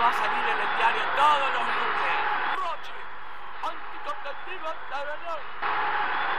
va a salir en el diario todos los lunes. Roche, anticonceptivo,